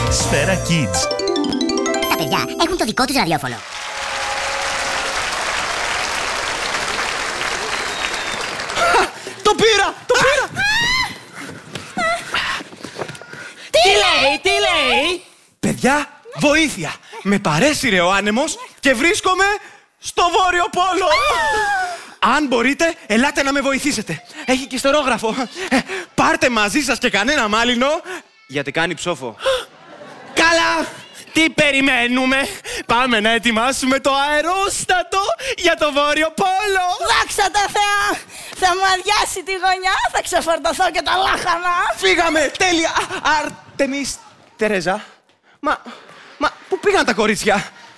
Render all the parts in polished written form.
Σφαίρα Kids. Τα παιδιά έχουν το δικό τους ραδιόφωνο. Το πήρα! Τι λέει! Παιδιά, βοήθεια! Με παρέσυρε ο άνεμος και βρίσκομαι στο Βόρειο Πόλο! Αν μπορείτε, ελάτε να με βοηθήσετε. Έχει και στερόγραφο. Πάρτε μαζί σας και κανένα μάλινο, γιατί κάνει ψόφο. Καλά! Τι περιμένουμε! Πάμε να ετοιμάσουμε το αερόστατο για το Βόρειο Πόλο! Δόξα τω Θεώ! Θα μου αδειάσει τη γωνιά, θα ξεφορτωθώ και τα λάχανα. Φύγαμε! Τέλεια! Άρτεμις, Τερέζα. Μα, πού πήγαν τα κορίτσια?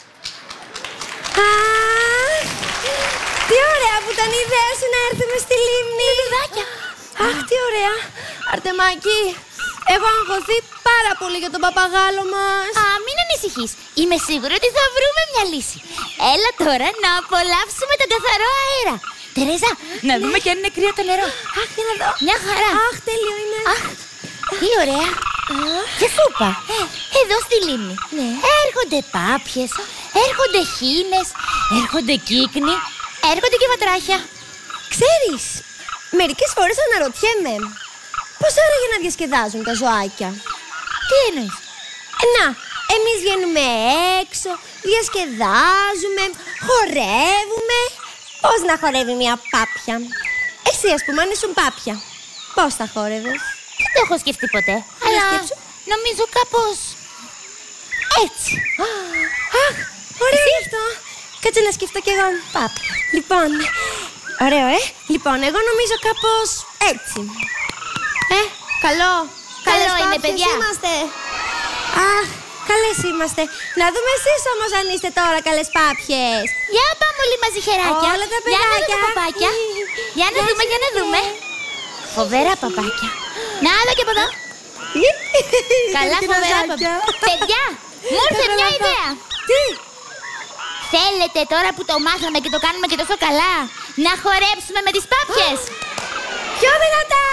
Τι ωραία που ήταν η ιδέα σου να έρθουμε στη λίμνη. Παιδάκια. Αχ, τι ωραία. Αρτεμάκη, έχω αγχωθεί πάρα πολύ για τον παπαγάλο μας. Α, μην ανησυχείς. Είμαι σίγουρη ότι θα βρούμε μια λύση. Έλα τώρα να απολαύσουμε τον καθαρό αέρα. Τερέζα, να δούμε και αν είναι κρύο το νερό. Αχ, για να δω. Μια χαρά. Αχ, τέλειο είναι. Αχ, τι ωραία. Και σούπα. Εδώ στη λίμνη. Ναι. Έρχονται πάπιες, έρχονται χήνες, έρχονται κύκνοι, έρχονται και βατράχια. Ξέρεις, μερικές φορές αναρωτιέμαι πώς άραγε να διασκεδάζουν τα ζωάκια. Τι εννοείς? Να, εμείς βγαίνουμε έξω, διασκεδάζουμε, χορεύουμε. Πώς να χορεύει μια πάπια? Εσύ, ας πούμε, αν ήσουν πάπια, πώς θα χόρευες? Δεν το έχω σκεφτεί ποτέ, αλλά σκέψου. νομίζω κάπως έτσι. Αχ, ωραίο αυτό. Κάτσε να σκεφτώ κι εγώ. Πάπια. Λοιπόν, ωραίο, Λοιπόν, εγώ νομίζω κάπως έτσι. Καλό. Καλό Καλές είναι, πάπιες παιδιά. Είμαστε. Αχ, καλές είμαστε. Να δούμε εσείς όμως αν είστε τώρα καλές πάπιες. Για πάμε όλοι μαζί, χεράκια. Όλα τα Για να δούμε παιδάκια. παπάκια. Για να δούμε, για να δούμε. Φοβερά παπάκια. Να δω και από εδώ. Καλά, φοβερά παπάκια. Παιδιά, μου ήρθε μια ιδέα. Τι? Θέλετε τώρα που το μάθαμε και το κάνουμε και τόσο καλά, να χορέψουμε με τις πάπιες? Πιο δυνατά!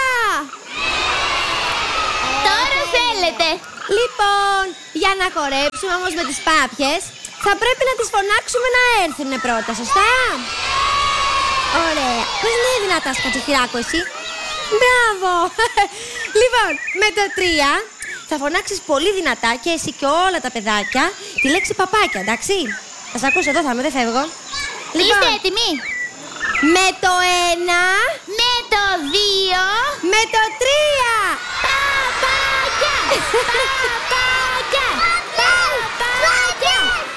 Τώρα θέλετε. Λοιπόν, για να χορέψουμε όμως με τις πάπιες, θα πρέπει να τις φωνάξουμε να έρθουν πρώτα, σωστά? Ωραία. Πώς είναι δυνατά, Σκατσοχυράκο, εσύ? Μπράβο! Λοιπόν, με το 3 θα φωνάξεις πολύ δυνατά και εσύ και όλα τα παιδάκια τη λέξη παπάκια, εντάξει? Θα σ' ακούσω εδώ, θα είμαι, δεν φεύγω. Είστε έτοιμοι? Με το 1, Με το 2. με το 3. Παπάκια! Παπάκια! Παπάκια!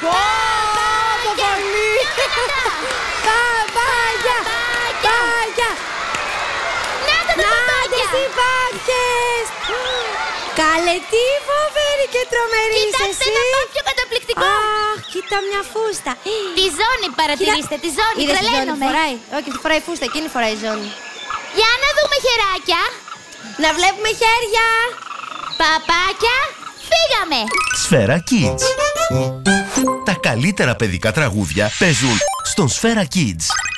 Παπάκια! Παπάκια! Να τα παπάκια! οι πάπιες! Καλέ, τι φοβερή και τρομερή είσαι Κοιτάξτε εσύ! ένα πάπιο καταπληκτικό! Αχ, κοίτα μια φούστα! Τη ζώνη παρατηρήστε, τη ζώνη, Είδες τη ζώνη που τρελαίνομαι! φοράει? Όχι, τη φοράει φούστα, εκείνη φοράει ζώνη. Για να δούμε, χεράκια! Να βλέπουμε χέρια! Παπάκια, φύγαμε! Σφαίρα Kids. Τα καλύτερα παιδικά τραγούδια παίζουν στον Σφαίρα Kids.